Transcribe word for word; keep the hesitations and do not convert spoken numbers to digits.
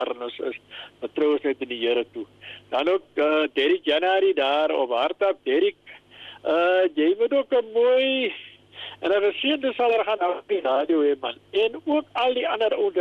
en ons is vertrou ons net in die Here toe. Dan ook uh, Derek January daar op Hartap, Derek, uh, jy moet ook 'n mooi en 'n geseënde sal er gaan af die radio hê man. En ook al die ander ouens